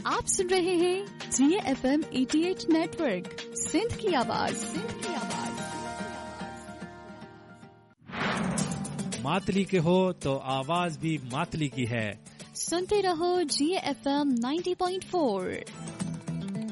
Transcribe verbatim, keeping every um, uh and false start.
आप सुन रहे हैं जी एफ एम अठासी नेटवर्क, सिंध की आवाज। सिंध की आवाज मातली के हो तो आवाज भी मातली की है। सुनते रहो जी F M ninety point four.